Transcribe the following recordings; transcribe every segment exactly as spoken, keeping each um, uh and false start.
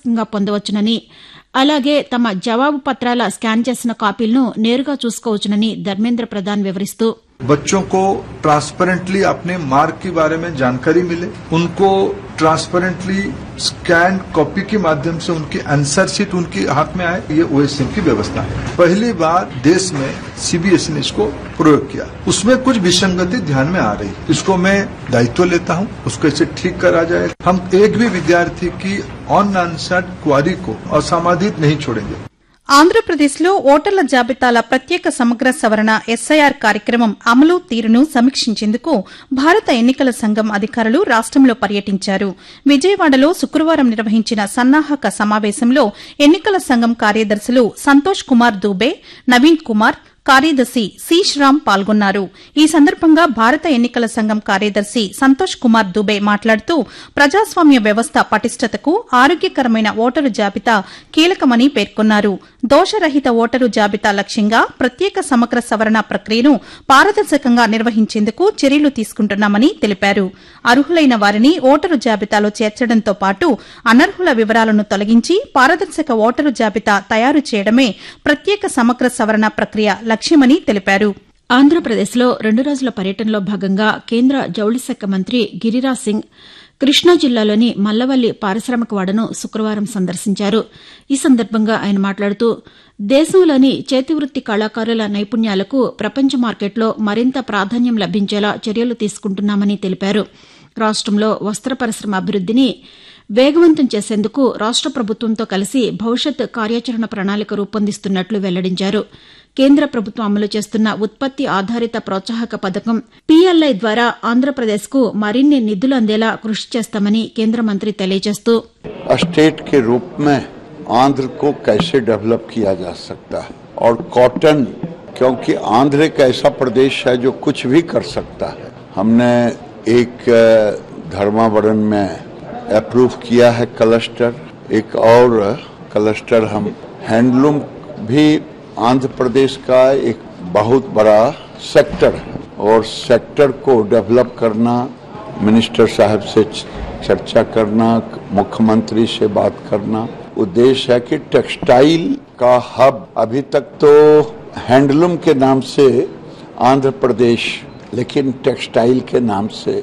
పారదర్శకంగా పొందవచ్చునని, అలాగే తమ జవాబు పత్రాల స్కాన్ చేసిన కాపీలను నేరుగా చూసుకోవచ్చునని ధర్మేంద్ర ప్రధాన్ వివరిస్తూ, बच्चों को ट्रांसपेरेंटली अपने मार्क के बारे में जानकारी मिले, उनको ट्रांसपेरेंटली स्कैन कॉपी के माध्यम से उनकी आंसर शीट उनके हाथ में आए, ये ओएसएम की व्यवस्था है। पहली बार देश में सीबीएसई ने इसको प्रयोग किया, उसमें कुछ विसंगति ध्यान में आ रही, इसको मैं दायित्व लेता हूं, उसको इसे ठीक करा जाए। हम एक भी विद्यार्थी की ऑन आंसर्ड क्वारी को असामाजित नहीं छोड़ेंगे। ఆంధ్రప్రదేశ్లో ఓటర్ల జాబితాల ప్రత్యేక సమగ్ర సవరణ ఎస్ఐఆర్ కార్యక్రమం అమలు తీరును సమీక్షించేందుకు భారత ఎన్నికల సంఘం అధికారులు రాష్టంలో పర్యటించారు. విజయవాడలో శుక్రవారం నిర్వహించిన సన్నాహక సమావేశంలో ఎన్నికల సంఘం కార్యదర్శులు సంతోష్ కుమార్ దూబే, నవీన్ కుమార్, కార్యదర్శి సి శ్రామ్ పాల్గొన్నారు. ఈ సందర్భంగా భారత ఎన్నికల సంఘం కార్యదర్శి సంతోష్ కుమార్ దుబే మాట్లాడుతూ, ప్రజాస్వామ్య వ్యవస్థ పటిష్టతకు ఆరోగ్యకరమైన ఓటరు జాబితా కీలకమని పేర్కొన్నారు. దోషరహిత ఓటరు జాబితా లక్ష్యంగా ప్రత్యేక సమగ్ర సవరణ ప్రక్రియను పారదర్శకంగా నిర్వహించేందుకు చర్యలు తీసుకుంటున్నామని తెలిపారు. అర్హులైన వారిని ఓటరు జాబితాలో చేర్చడంతో పాటు అనర్హుల వివరాలను తొలగించి పారదర్శక ఓటరు జాబితా తయారు చేయడమే ప్రత్యేక సమగ్ర సవరణ ప్రక్రియ లక్ష్యమని తెలిపారు. ఆంధ్రప్రదేశ్లో రెండు రోజుల పర్యటనలో భాగంగా కేంద్ర జౌళి శాఖ మంత్రి గిరిరాజ్ సింగ్ కృష్ణా జిల్లాలోని మల్లవల్లి పారిశ్రామిక వాడను శుక్రవారం సందర్శించారు. ఈ సందర్భంగా ఆయన మాట్లాడుతూ, దేశంలోని చేతివృత్తి కళాకారుల నైపుణ్యాలకు ప్రపంచ మార్కెట్లో మరింత ప్రాధాన్యం లభించేలా చర్యలు తీసుకుంటున్నామని తెలిపారు. రాష్టంలో వస్త్ర పరిశ్రమ అభివృద్దిని వేగవంతం చేసేందుకు రాష్ట ప్రభుత్వంతో కలిసి భవిష్యత్ కార్యాచరణ ప్రణాళిక రూపొందిస్తున్నట్లు వెల్లడించారు. కేంద్ర ప్రభుత్వం అమలు చేస్తున్న ఉత్పత్తి ఆధారిత ప్రోత్సాహక పథకం పీఎల్ఐ ద్వారా ఆంధ్రప్రదేశ్కు మరిన్ని నిధులు అందేలా కృషి చేస్తామని కేంద్ర మంత్రి తెలియజేస్తూ, स्टेट के रूप में आंध्र को कैसे डेवलप किया जा सकता है और कॉटन, क्योंकि आंध्र एक ऐसा प्रदेश है जो कुछ भी कर सकता है। हमने एक धर्मावरम में अप्रूव किया है क्लस्टर, एक और क्लस्टर हम हैंडलूम भी आंध्र प्रदेश का एक बहुत बड़ा सेक्टर है और सेक्टर को डेवलप करना, मिनिस्टर साहब से चर्चा करना, मुख्यमंत्री से बात करना, उद्देश्य है कि टेक्सटाइल का हब, अभी तक तो हैंडलूम के नाम से आंध्र प्रदेश, लेकिन टेक्सटाइल के नाम से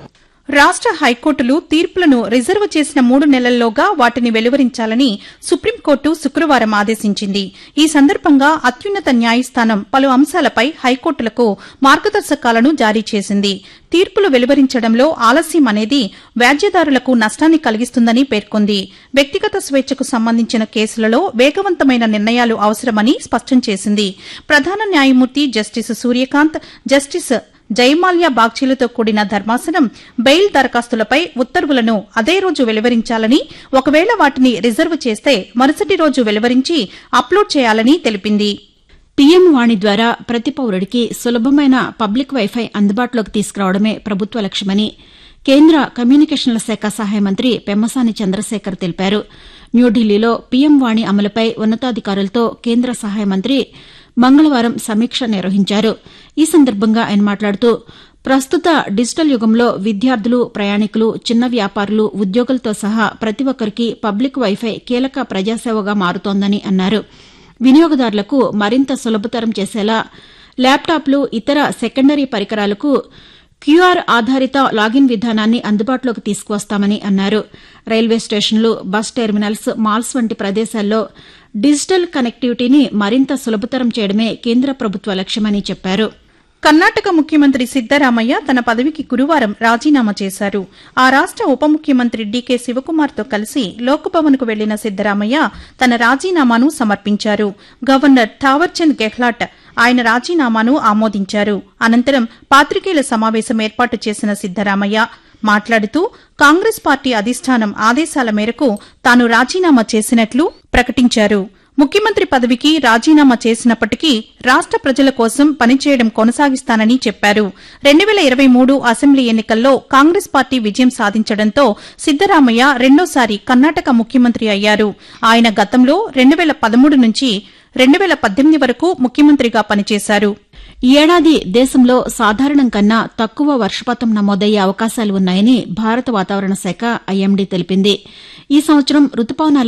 రాష్ట హైకోర్టులు తీర్పులను రిజర్వ్ చేసిన మూడు నెలల్లోగా వాటిని వెలువరించాలని సుప్రీంకోర్టు శుక్రవారం ఆదేశించింది. ఈ సందర్భంగా అత్యున్నత న్యాయస్థానం పలు అంశాలపై హైకోర్టులకు మార్గదర్శకాలను జారీ చేసింది. తీర్పులు వెలువరించడంలో ఆలస్యం అనేది వ్యాజ్యదారులకు నష్టాన్ని కలిగిస్తుందని పేర్కొంది. వ్యక్తిగత స్వేచ్ఛకు సంబంధించిన కేసులలో వేగవంతమైన నిర్ణయాలు అవసరమని స్పష్టం చేసింది. ప్రధాన న్యాయమూర్తి జస్టిస్ సూర్యకాంత్, జస్టిస్ జయమాల్యా బాగ్చీలతో కూడిన ధర్మాసనం బెయిల్ దరఖాస్తులపై ఉత్తర్వులను అదే రోజు వెలువరించాలని, ఒకవేళ వాటిని రిజర్వ్ చేస్తే మరుసటి రోజు వెలువరించి అప్లోడ్ చేయాలని తెలిపింది. పీఎం వాణి ద్వారా ప్రతి పౌరుడికి సులభమైన పబ్లిక్ వైఫై అందుబాటులోకి తీసుకురావడమే ప్రభుత్వ లక్ష్యమని కేంద్ర కమ్యూనికేషన్ల శాఖ సహాయ మంత్రి పెమ్మసాని చంద్రశేఖర్ తెలిపారు. న్యూఢిల్లీలో పీఎం వాణి అమలుపై ఉన్నతాధికారులతో కేంద్ర సహాయ మంత్రి మంగళవారం సమీక్ష నిర్వహించారు. ఈ సందర్భంగా ఆయన మాట్లాడుతూ, ప్రస్తుత డిజిటల్ యుగంలో విద్యార్థులు, ప్రయాణికులు, చిన్న వ్యాపారులు, ఉద్యోగులతో సహా ప్రతి ఒక్కరికి పబ్లిక్ వైఫై కీలక ప్రజాసేవగా మారుతోందని అన్నారు. వినియోగదారులకు మరింత సులభతరం చేసేలా ల్యాప్టాప్లు, ఇతర సెకండరీ పరికరాలకు క్యూఆర్ ఆధారిత లాగిన్ విధానాన్ని అందుబాటులోకి తీసుకువస్తామని అన్నారు. రైల్వే స్టేషన్లు, బస్ టెర్మినల్స్, మాల్స్ వంటి ప్రదేశాల్లో డిజిటల్ కనెక్టివిటీని మరింత సులభతరం చేయడమే కేంద్ర ప్రభుత్వ లక్ష్యమని చెప్పారు. కర్ణాటక ముఖ్యమంత్రి సిద్దరామయ్య తన పదవికి గురువారం రాజీనామా చేశారు. ఆ రాష్ట ఉప ముఖ్యమంత్రి డీకే శివకుమార్తో కలిసి లోక్భవన్కు వెళ్లిన సిద్దరామయ్య తన రాజీనామాను సమర్పించారు. గవర్నర్ థావర్చంద్ గెహ్లాట్ ఆయన రాజీనామాను ఆమోదించారు. అనంతరం పాతికేయుల సమావేశం ఏర్పాటు చేసిన సిద్దరామయ్య మాట్లాడుతూ, కాంగ్రెస్ పార్టీ అధిష్టానం ఆదేశాల మేరకు తాను రాజీనామా చేసినట్లు ప్రకటించారు. ముఖ్యమంత్రి పదవికి రాజీనామా చేసినప్పటికీ రాష్ట ప్రజల కోసం పనిచేయడం కొనసాగిస్తానని చెప్పారు. రెండు వేల ఇరవై మూడు అసెంబ్లీ ఎన్నికల్లో కాంగ్రెస్ పార్టీ విజయం సాధించడంతో సిద్దరామయ్య రెండోసారి కర్ణాటక ముఖ్యమంత్రి అయ్యారు. ఆయన గతంలో రెండు వేల పదమూడు నుంచి రెండు వేల పద్దెనిమిది వరకు ముఖ్యమంత్రిగా పనిచేశారు. ఈ ఏడాది దేశంలో సాధారణం కన్నా తక్కువ వర్షపాతం నమోదయ్యే అవకాశాలు ఉన్నాయని భారత వాతావరణ శాఖ ఐఎండీ తెలిపింది. ఈ సంవత్సరం రుతుపవనాల